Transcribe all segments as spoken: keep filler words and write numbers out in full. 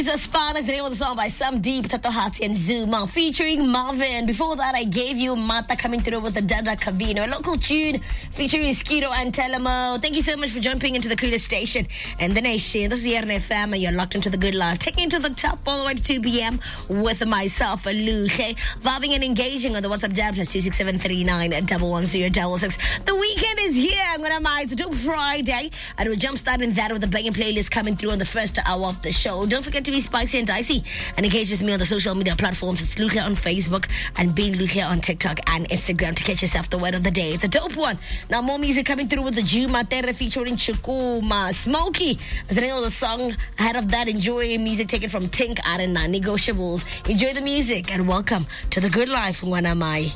Jesus Fun is the name of the song by Sam Deep, Tato Hati and Zuma featuring Marvin. Before that, I gave you Mata coming through with the Dada Cavino, a local tune featuring Skiro and Telemo. Thank you so much for jumping into the coolest station and the nation. This is the R N F M and you're locked into the good life. Taking you to the top all the way to two p.m. with myself, Luche. Vibing and engaging on the WhatsApp jab plus two six seven three nine one one zero double six. The weekend is here. I'm going to mind. It's a Friday. And we're jumpstarting that with a banging playlist coming through on the first hour of the show. Don't forget to be spicy and dicey and engage with me on the social media platforms. It's Luche on Facebook and Being Luche on TikTok and Instagram to catch yourself the word of the day. It's a dope one. Now more music coming through with the Juma Terre featuring Chukuma. Smokey is the name of the song. Ahead of that, enjoy music taken from Tink Arena Negotiables. Enjoy the music and welcome to the good life. Wanamai.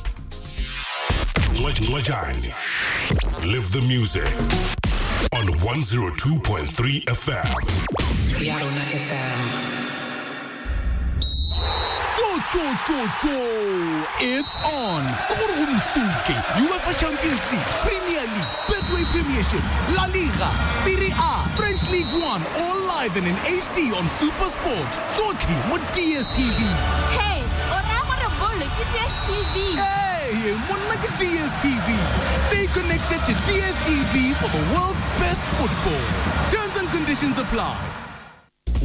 Live the music on one oh two point three F M. Yarona F M. Cho, cho, cho. It's on. UEFA Champions League, Premier League, Betway Premiership, La Liga, Serie A, French League One, all live and in H D on Super Sport. Zoki, mo D S T V. Hey, ora mara bolo ki D S T V. Hey, mo naga D S T V. Stay connected to D S T V for the world's best football. Terms and conditions apply.